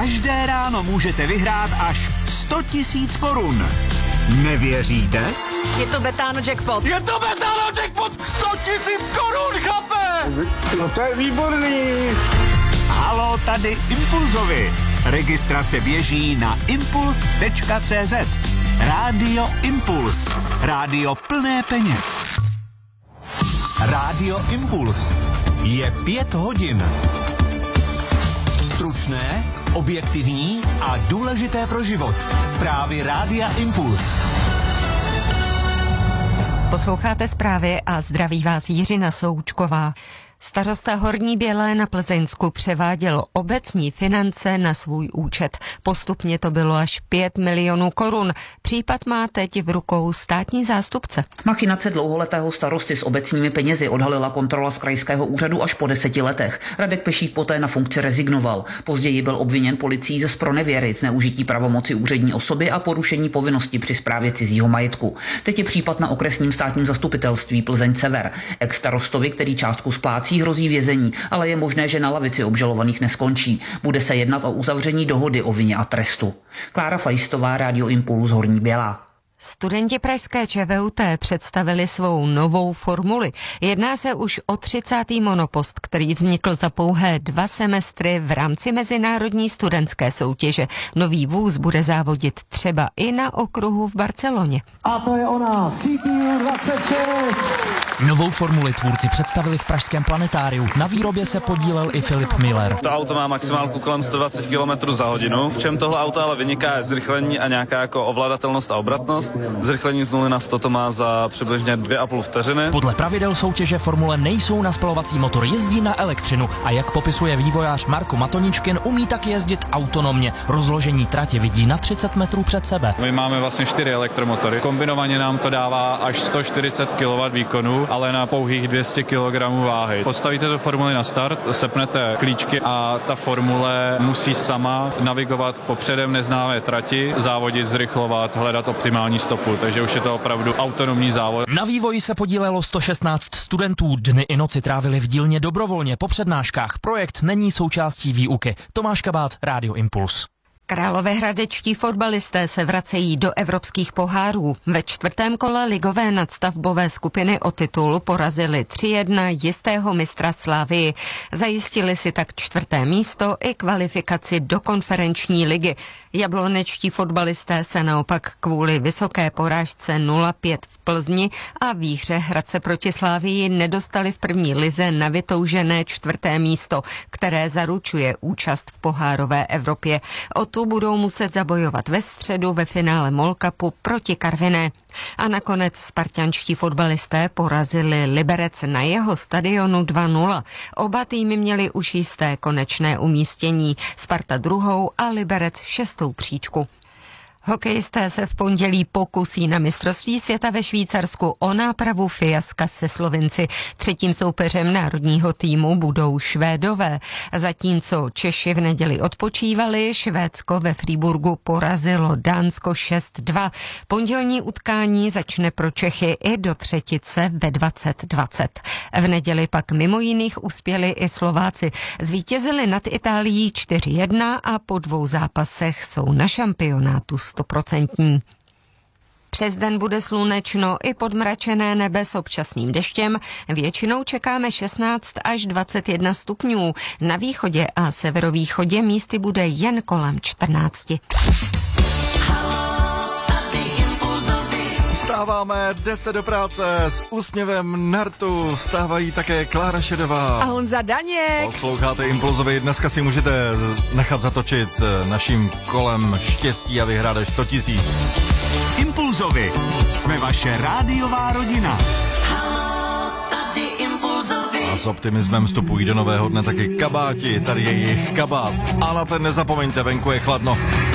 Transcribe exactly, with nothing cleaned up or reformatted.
každé ráno můžete vyhrát až sto tisíc korun. Nevěříte? Je to Betano jackpot. Je to Betano jackpot! sto tisíc korun, chlape! No to je výborný. Halo, tady Impulzovi. Registrace běží na impuls tečka cé zet. Rádio Impuls. Rádio plné peněz. Rádio Impuls. Je pět hodin. Stručné, objektivní a důležité pro život. Zprávy Rádia Impuls. Posloucháte zprávy a zdraví vás Jiřina Součková. Starosta Horní Bělé na Plzeňsku převáděl obecní finance na svůj účet. Postupně to bylo až pět milionů korun. Případ má teď v rukou státní zástupce. Machinace dlouholetého starosty s obecními penězi odhalila kontrola z krajského úřadu až po deseti letech. Radek Pešík poté na funkci rezignoval. Později byl obviněn policií ze zpronevěry, zneužití pravomoci úřední osoby a porušení povinnosti při správě cizího majetku. Teď je případ na okresním státním zastupitelství Plzeň Sever. Ex-starostovi, který částku splácí, hrozí vězení, ale je možné, že na lavici obžalovaných neskončí. Bude se jednat o uzavření dohody o vině a trestu. Klára Fajstová, Rádio Impuls, Horní Bělá. Studenti pražské ČVUT představili svou novou formuli. Jedná se už o třicátý monopost, který vznikl za pouhé dva semestry v rámci mezinárodní studentské soutěže. Nový vůz bude závodit třeba i na okruhu v Barceloně. A to je ona, C T U dvacet šest. Novou formuli tvůrci představili v pražském planetáriu. Na výrobě se podílel i Filip Miller. To auto má maximálku kolem sto dvacet kilometrů za hodinu. V čem tohle auto ale vyniká je zrychlení a nějaká jako ovladatelnost a obratnost. Zrychlení z nuly na sto to má za přibližně dvě a půl vteřiny. Podle pravidel soutěže formule nejsou na spalovací motor, jezdí na elektřinu a jak popisuje vývojář Marko Matoničkin, umí tak jezdit autonomně. Rozložení trati vidí na třicet metrů před sebe. My máme vlastně čtyři elektromotory. Kombinovaně nám to dává až sto čtyřicet kilowattů výkonu, ale na pouhých dvě stě kilogramů váhy. Postavíte tu formuli na start, sepnete klíčky a ta formule musí sama navigovat po předem neznámé trati, závodit, zrychlovat, hledat optimální stopu, takže už je to opravdu autonomní závod. Na vývoji se podílelo sto šestnáct studentů, dny i noci trávili v dílně dobrovolně po přednáškách. Projekt není součástí výuky. Tomáš Kabát, Rádio Impuls. Královéhradečtí fotbalisté se vracejí do evropských pohárů. Ve čtvrtém kole ligové nadstavbové skupiny o titul porazili tři jedna jistého mistra Slavii. Zajistili si tak čtvrté místo i kvalifikaci do konferenční ligy. Jablonečtí fotbalisté se naopak kvůli vysoké porážce nula pět v Plzni a výhře Hradce proti Slavii nedostali v první lize na vytoužené čtvrté místo, které zaručuje účast v pohárové Evropě. O tu budou muset zabojovat ve středu ve finále Mall Cupu proti Karviné. A nakonec spartanští fotbalisté porazili Liberec na jeho stadionu dva nula. Oba týmy měli už jisté konečné umístění. Sparta druhou a Liberec šestou příčku. Hokejisté se v pondělí pokusí na mistrovství světa ve Švýcarsku o nápravu fiaska se Slovinci. Třetím soupeřem národního týmu budou Švédové. Zatímco Češi v neděli odpočívali, Švédsko ve Freiburgu porazilo Dánsko šest dva. Pondělní utkání začne pro Čechy i do třetice ve dvacet dvacet. V neděli pak mimo jiných uspěli i Slováci. Zvítězili nad Itálií čtyři jedna a po dvou zápasech jsou na šampionátu stoprocentní. Přes den bude slunečno i podmračené nebe s občasným deštěm. Většinou čekáme šestnáct až dvacet jedna stupňů. Na východě a severovýchodě místy bude jen kolem čtrnáct. Stáváme, deset do práce, s úsměvem na rtu stávají také Klára Šedová. A Honza Daněk. Posloucháte Impulzovi, dneska si můžete nechat zatočit naším kolem štěstí a vyhrát až sto tisíc. Impulzovi. Jsme vaše rádiová rodina. A s optimismem vstupují do nového dne taky kabáti, tady je jejich kabát. A na ten nezapomeňte, venku je chladno.